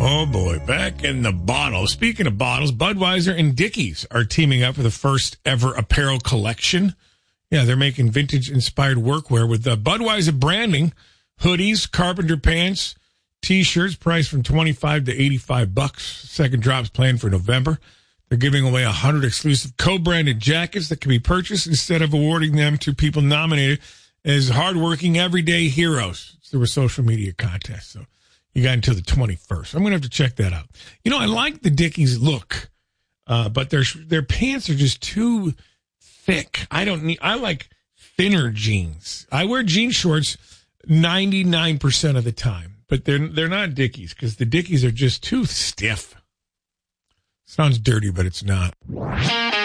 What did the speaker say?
Oh, boy. Back in the bottle. Speaking of bottles, Budweiser and Dickies are teaming up for the first ever apparel collection. Yeah, they're making vintage-inspired workwear with Budweiser branding, hoodies, carpenter pants, T-shirts priced from $25 to $85. Second drop's planned for November. They're giving away 100 exclusive co-branded jackets that can be purchased instead of awarding them to people nominated as hardworking everyday heroes. Through a social media contest, so you got until the 21st. I'm going to have to check that out. You know, I like the Dickies look, but their pants are just too thick. I like thinner jeans. I wear jean shorts 99% of the time, but they're not Dickies because the Dickies are just too stiff. Sounds dirty, but it's not.